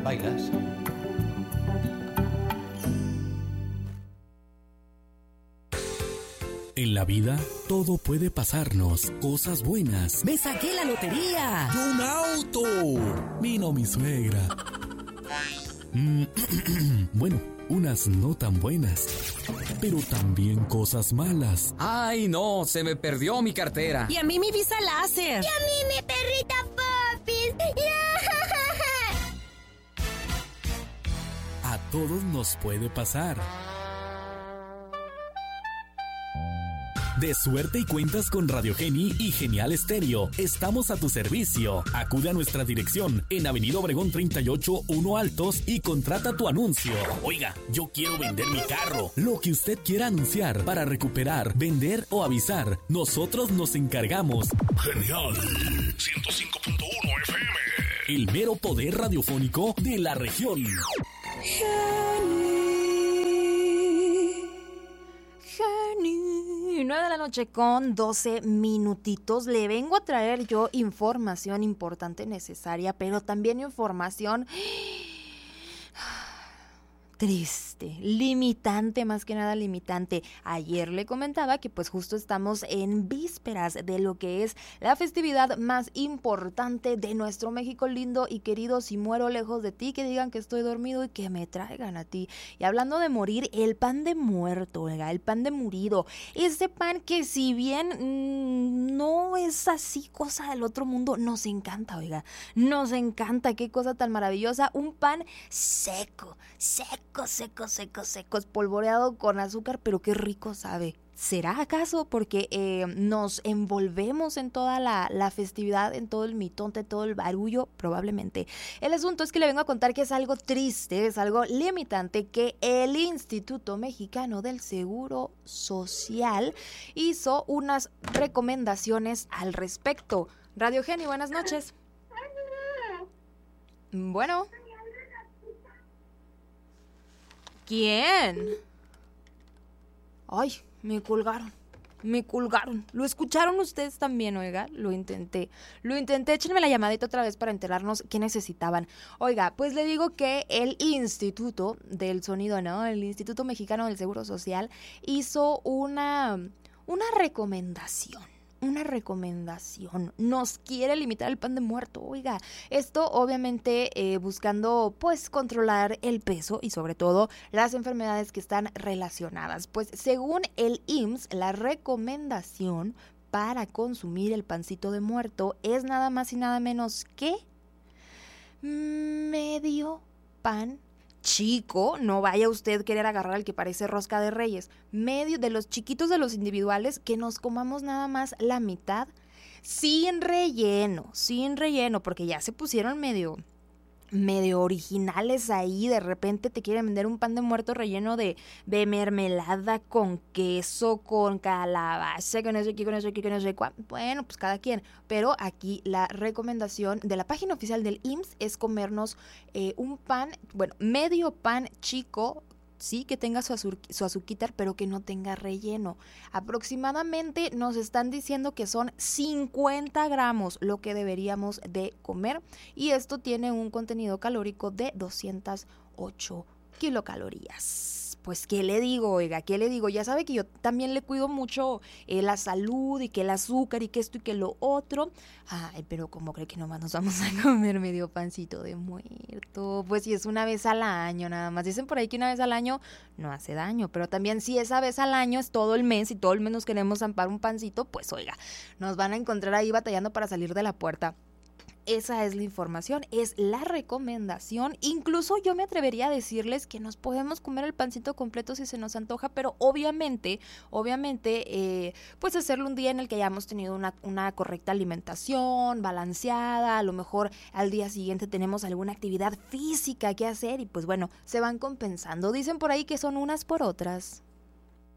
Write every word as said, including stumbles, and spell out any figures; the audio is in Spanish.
¿Bailas? En la vida, todo puede pasarnos. Cosas buenas. ¡Me saqué la lotería! ¡Yo un auto! Vino mi suegra. Mm, bueno, unas no tan buenas. Pero también cosas malas. ¡Ay, no! Se me perdió mi cartera. Y a mí mi visa láser. Y a mí mi perrita Popis. A todos nos puede pasar. De suerte y cuentas con Radio Geni y Genial Estéreo. Estamos a tu servicio. Acude a nuestra dirección en Avenida Obregón treinta y ocho, uno Altos y contrata tu anuncio. Oiga, yo quiero vender mi carro. Lo que usted quiera anunciar para recuperar, vender o avisar, nosotros nos encargamos. Genial. ciento cinco punto uno F M. El mero poder radiofónico de la región. nueve de la noche con doce minutitos. Le vengo a traer yo información importante, necesaria, pero también información triste, limitante, más que nada limitante. Ayer le comentaba que pues justo estamos en vísperas de lo que es la festividad más importante de nuestro México lindo y querido. Si muero lejos de ti, que digan que estoy dormido y que me traigan a ti. Y hablando de morir, el pan de muerto, oiga, el pan de murido, ese pan que si bien mmm, no es así cosa del otro mundo, nos encanta, oiga, nos encanta, qué cosa tan maravillosa, un pan seco, seco, seco, seco, seco, espolvoreado con azúcar, pero qué rico sabe. ¿Será acaso porque eh, nos envolvemos en toda la, la festividad, en todo el mitonte, todo el barullo? Probablemente. El asunto es que le vengo a contar que es algo triste, es algo limitante, que el Instituto Mexicano del Seguro Social hizo unas recomendaciones al respecto. Radio Geni, buenas noches. Bueno. ¿Quién? Ay, me colgaron, me colgaron. ¿Lo escucharon ustedes también, oiga? Lo intenté, lo intenté. Échenme la llamadita otra vez para enterarnos qué necesitaban. Oiga, pues le digo que el Instituto del Sonido, ¿no? El Instituto Mexicano del Seguro Social hizo una, una recomendación. Una recomendación, nos quiere limitar el pan de muerto, oiga, esto obviamente eh, buscando pues controlar el peso y sobre todo las enfermedades que están relacionadas. Pues según el I M S S, la recomendación para consumir el pancito de muerto es nada más y nada menos que medio pan chico, no vaya usted a querer agarrar el que parece rosca de reyes, medio de los chiquitos de los individuales, que nos comamos nada más la mitad, sin relleno, sin relleno, porque ya se pusieron medio, medio originales ahí. De repente te quieren vender un pan de muerto relleno de, de mermelada con queso, con calabaza, con eso aquí, con eso aquí, con eso aquí. Bueno, pues cada quien. Pero aquí la recomendación de la página oficial del I M S S es comernos eh, un pan, bueno, medio pan chico, sí, que tenga su, azul, su azuquitar, pero que no tenga relleno. Aproximadamente nos están diciendo que son cincuenta gramos lo que deberíamos de comer, y esto tiene un contenido calórico de doscientas ocho kilocalorías. Pues, ¿qué le digo, oiga? ¿Qué le digo? Ya sabe que yo también le cuido mucho eh, la salud y que el azúcar y que esto y que lo otro. Ay, pero ¿cómo cree que nomás nos vamos a comer medio pancito de muerto? Pues si es una vez al año nada más. Dicen por ahí que una vez al año no hace daño, pero también si esa vez al año es todo el mes y todo el mes nos queremos zampar un pancito, pues oiga, nos van a encontrar ahí batallando para salir de la puerta. Esa es la información, es la recomendación. Incluso yo me atrevería a decirles que nos podemos comer el pancito completo si se nos antoja, pero obviamente, obviamente, eh, pues hacerlo un día en el que hayamos tenido una, una correcta alimentación, balanceada. A lo mejor al día siguiente tenemos alguna actividad física que hacer y pues bueno, se van compensando. Dicen por ahí que son unas por otras.